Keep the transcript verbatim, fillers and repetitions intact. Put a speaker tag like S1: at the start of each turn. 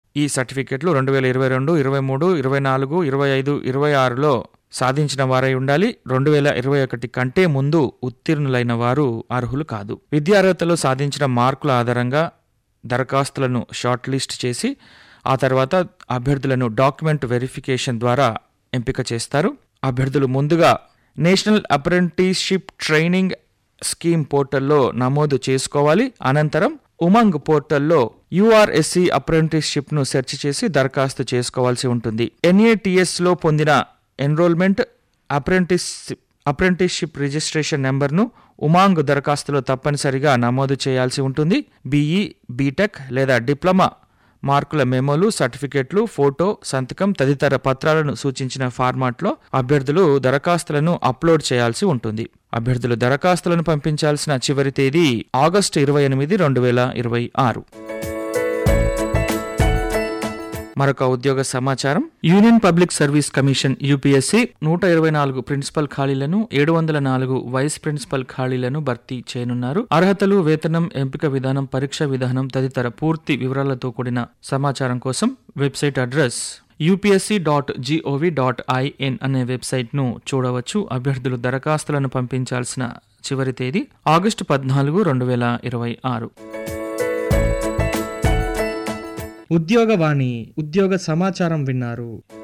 S1: ఈ సర్టిఫికెట్లు రెండు వేల ఇరవై రెండు ఇరవై మూడు ఇరవై నాలుగు ఇరవై ఐదు ఇరవై ఆరులో సాధించిన వారై ఉండాలి. రెండు వేల ఇరవై ఒకటి కంటే ముందు ఉత్తీర్ణులైన వారు అర్హులు కాదు. విద్యార్హతలో సాధించిన మార్కుల ఆధారంగా దరఖాస్తులను షార్ట్ లిస్ట్ చేసి ఆ తర్వాత అభ్యర్థులను డాక్యుమెంట్ వెరిఫికేషన్ ద్వారా ఎంపిక చేస్తారు. అభ్యర్థులు ముందుగా నేషనల్ అప్రెంటిస్షిప్ ట్రైనింగ్ స్కీమ్ పోర్టల్లో నమోదు చేసుకోవాలి. అనంతరం ఉమంగ్ పోర్టల్లో యూఆర్ఎస్సి అప్రెంటిస్షిప్ ను సెర్చ్ చేసి దరఖాస్తు చేసుకోవాల్సి ఉంటుంది. ఎన్ఏటిఎస్ లో పొందిన ఎన్రోల్మెంట్ అప్రెంటిస్ అప్రెంటిస్షిప్ రిజిస్ట్రేషన్ నెంబర్ను ఉమాంగ్ దరఖాస్తులో తప్పనిసరిగా నమోదు చేయాల్సి ఉంటుంది. బీఈ, బీటెక్ లేదా డిప్లొమా మార్కుల మెమోలు, సర్టిఫికెట్లు, ఫోటో, సంతకం తదితర పత్రాలను సూచించిన ఫార్మాట్లో అభ్యర్థులు దరఖాస్తులను అప్లోడ్ చేయాల్సి ఉంటుంది. అభ్యర్థులు దరఖాస్తులను పంపించాల్సిన చివరి తేదీ ఆగస్టు ఇరవై ఎనిమిది రెండు వేల ఇరవై ఆరు. మరొక ఉద్యోగ సమాచారం. Union public service commission UPSC నూట ఇరవై నాలుగు ప్రిన్సిపల్ ఖాళీలను, ఏడు వందల నాలుగు వైస్ ప్రిన్సిపల్ ఖాళీలను భర్తీ చేయనున్నారు. అర్హతలు, వేతనం, ఎంపిక విధానం, పరీక్ష విధానం తదితర పూర్తి వివరాలతో కూడిన సమాచారం కోసం website address UPSC dot GOV dot IN అనే వెబ్సైట్ను చూడవచ్చు. అభ్యర్థులు దరఖాస్తులను పంపించాల్సిన చివరి తేదీ ఆగస్టు పద్నాలుగు రెండు వేల ఇరవై ఆరు.
S2: ఉద్యోగవాణి ఉద్యోగ సమాచారం విన్నారు.